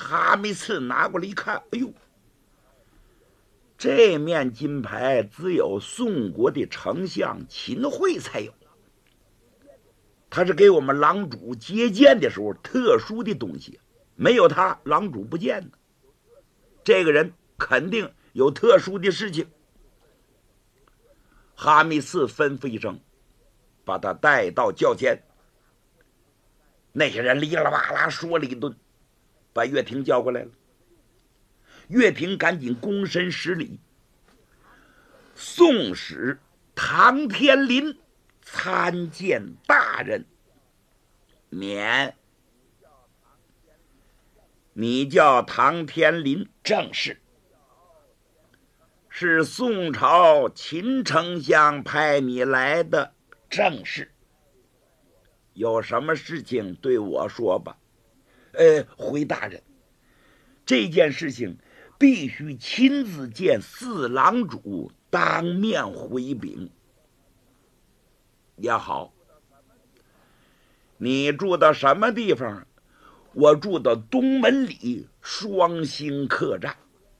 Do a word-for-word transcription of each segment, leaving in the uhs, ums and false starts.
哈密刺拿过来一看，哎呦，这面金牌只有宋国的丞相秦桧才有，他是给我们狼主接见的时候特殊的东西，没有他狼主不见呢。这个人肯定有特殊的事情。哈密刺吩咐一声，把他带到轿前。那些人哩啦哇啦说了一顿，把岳平叫过来了。岳平赶紧躬身施礼，宋使唐天林参见大人。免。你叫唐天林，正是。是宋朝秦丞相派你来的，正是。有什么事情对我说吧。呃，回大人，这件事情必须亲自见四郎主，当面回禀。也好，你住到什么地方？我住到东门里双星客栈。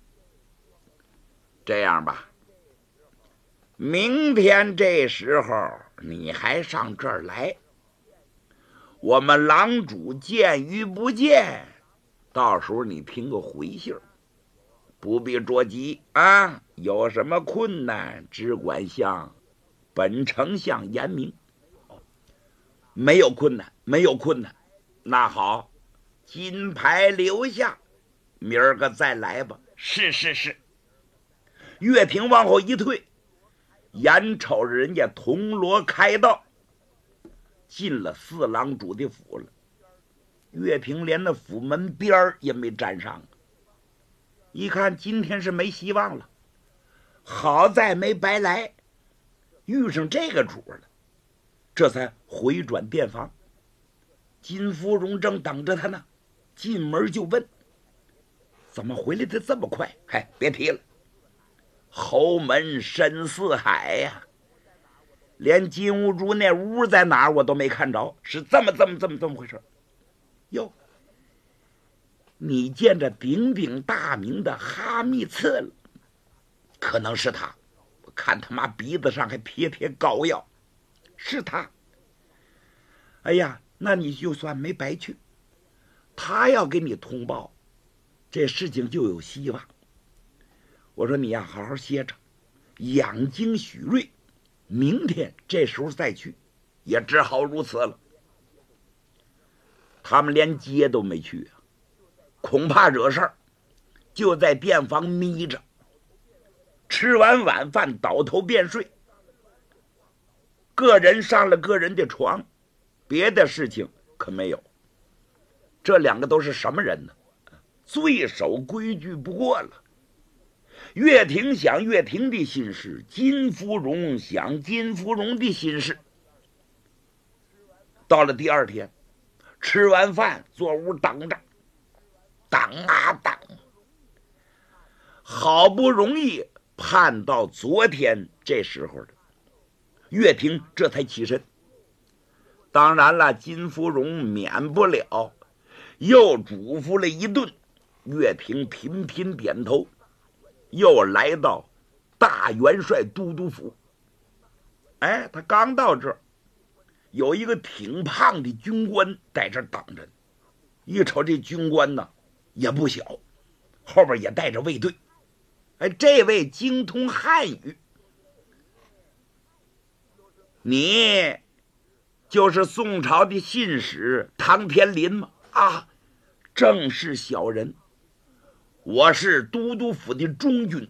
这样吧，明天这时候你还上这儿来，我们郎主见与不见，到时候你听个回信，不必着急啊。有什么困难，只管向本丞相言明。没有困难，没有困难。那好，金牌留下，明儿个再来吧。是是是。岳平往后一退，眼瞅着人家铜锣开道，进了四郎主的府了。岳平连那府门边也没站上，一看今天是没希望了。好在没白来，遇上这个主了，这才回转殿房。金芙蓉正等着他呢，进门就问：怎么回来的这么快？嗨，别提了，侯门深似海呀、啊，连金兀术那屋在哪儿我都没看着，是这么这么这么这么回事。哟，你见着鼎鼎大名的哈密刺了？可能是他，我看他妈鼻子上还撇撇膏药，是他。哎呀，那你就算没白去，他要给你通报，这事情就有希望。我说你呀，好好歇着，养精蓄锐，明天这时候再去，也只好如此了。他们连街都没去啊，恐怕惹事儿，就在店房眯着，吃完晚饭倒头便睡，个人上了个人的床，别的事情可没有。这两个都是什么人呢？最守规矩不过了。岳霆想岳霆的心事，金芙蓉想金芙蓉的心事。到了第二天，吃完饭坐屋等着，等啊等，好不容易盼到昨天这时候的，岳霆这才起身。当然了，金芙蓉免不了又嘱咐了一顿，岳霆频频点头，又来到大元帅都督府。哎，他刚到这儿，有一个挺胖的军官在这儿等着。一瞅这军官呢也不小，后边也带着卫队。哎，这位精通汉语，你就是宋朝的信使唐天林吗？啊，正是小人，我是都督府的中军，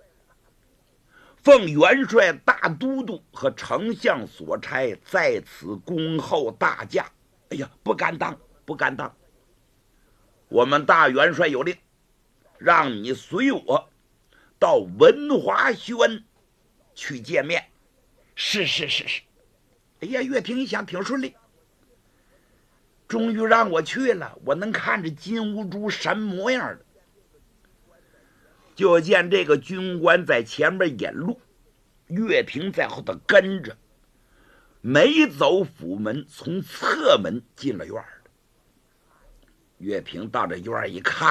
奉元帅大都督和丞相所差，在此恭候大驾。哎呀，不敢当，不敢当。我们大元帅有令，让你随我到文华轩去见面。是是是是。哎呀，岳霆一想挺顺利，终于让我去了，我能看着金兀术什么模样的。就见这个军官在前面引路，岳霆在后头跟着，没走府门，从侧门进了院儿。岳霆到这院儿一看，